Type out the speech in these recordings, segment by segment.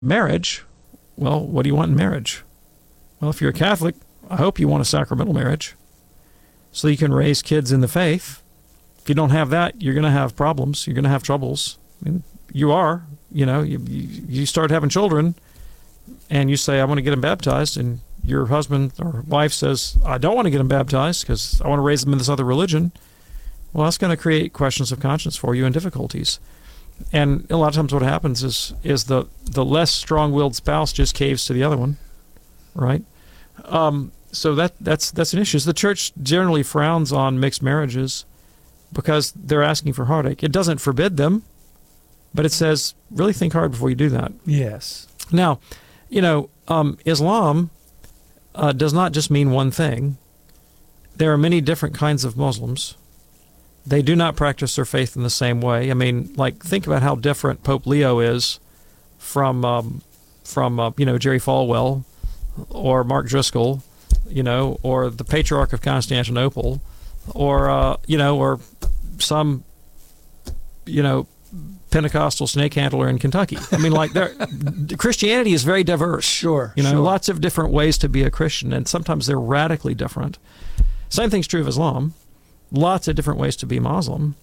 marriage, well, what do you want in marriage? Well, if you're a Catholic, I hope you want a sacramental marriage so you can raise kids in the faith. If you don't have that, you're going to have problems. You're going to have troubles. I mean, you are, you start having children and you say, I want to get them baptized, and your husband or wife says, I don't want to get them baptized because I want to raise them in this other religion. Well, that's going to create questions of conscience for you and difficulties. And a lot of times what happens is the less strong-willed spouse just caves to the other one, right? So that's an issue. The church generally frowns on mixed marriages because they're asking for heartache. It doesn't forbid them, but it says, really think hard before you do that. Yes. Now, Islam does not just mean one thing. There are many different kinds of Muslims. They do not practice their faith in the same way. I mean, think about how different Pope Leo is from Jerry Falwell or Mark Driscoll, or the Patriarch of Constantinople, or some, Pentecostal snake handler in Kentucky. I mean, Christianity is very diverse. Sure. Lots of different ways to be a Christian, and sometimes they're radically different. Same thing's true of Islam. Lots of different ways to be Muslim.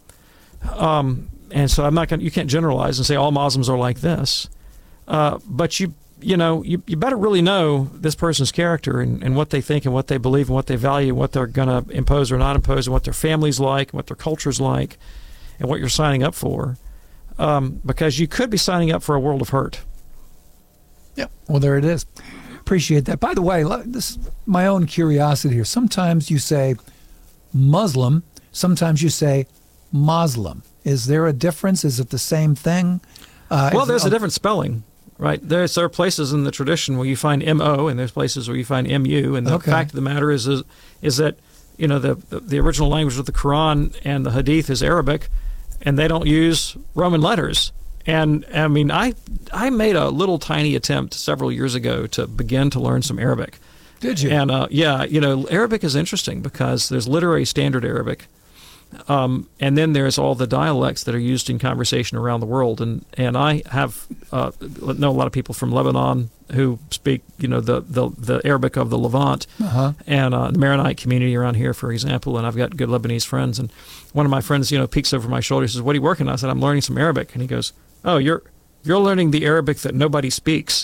And so you can't generalize and say all Muslims are like this. But you better really know this person's character and what they think and what they believe and what they value and what they're going to impose or not impose and what their family's like and what their culture's like and what you're signing up for. Because you could be signing up for a world of hurt. Yeah. Well, there it is. Appreciate that. By the way, this is my own curiosity here. Sometimes you say Muslim, sometimes you say Muslim. Is there a difference? Is it the same thing? There's a different spelling, right? There are places in the tradition where you find M-O, and there's places where you find M-U, and the fact of the matter is that, the original language of the Quran and the Hadith is Arabic, and they don't use Roman letters. And, I mean, I made a little tiny attempt several years ago to begin to learn some Arabic. Did you? And, Arabic is interesting because there's literary standard Arabic, and then there's all the dialects that are used in conversation around the world. And I have know a lot of people from Lebanon who speak, the Arabic of the Levant, and the Maronite community around here, for example. And I've got good Lebanese friends. And one of my friends, peeks over my shoulder and says, "What are you working on?" I said, "I'm learning some Arabic." And he goes, "Oh, you're learning the Arabic that nobody speaks."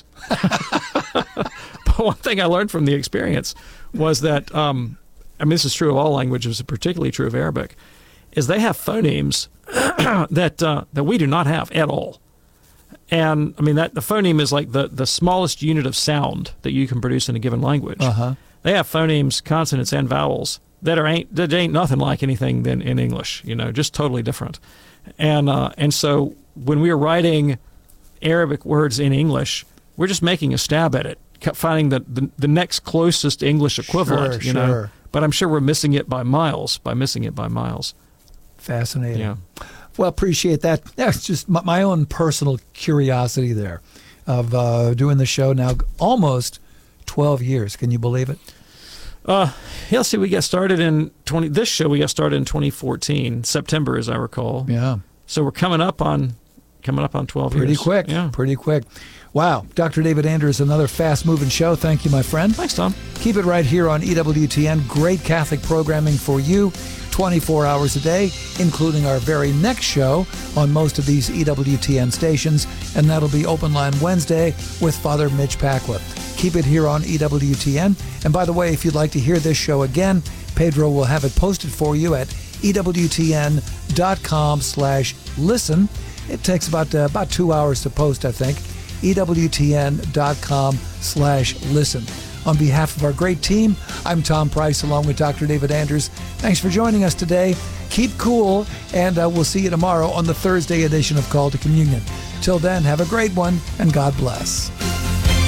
But one thing I learned from the experience was that, this is true of all languages, particularly true of Arabic, is they have phonemes that we do not have at all. And, the phoneme is like the smallest unit of sound that you can produce in a given language. They have phonemes, consonants, and vowels that ain't nothing like anything in English, just totally different. And so when we're writing Arabic words in English, we're just making a stab at it, finding the next closest English equivalent, Sure. But I'm sure we're missing it by miles. Fascinating. Yeah. Well, appreciate that. That's just my own personal curiosity there of doing the show now almost 12 years. Can you believe it? See, we got started this show we got started in 2014, September, as I recall. Yeah. So we're coming up on 12 Pretty years. quick. Yeah. Pretty quick. Wow. Dr. David Anders, another fast-moving show. Thank you, my friend. Thanks, Tom. Keep it right here on EWTN. Great Catholic programming for you 24 hours a day, including our very next show on most of these EWTN stations, and that'll be Open Line Wednesday with Father Mitch Pacwa. Keep it here on EWTN. And by the way, if you'd like to hear this show again, Pedro will have it posted for you at EWTN.com/listen. It takes about 2 hours to post, I think. EWTN.com/listen. On behalf of our great team, I'm Tom Price along with Dr. David Anders. Thanks for joining us today. Keep cool, and we'll see you tomorrow on the Thursday edition of Call to Communion. Till then, have a great one, and God bless.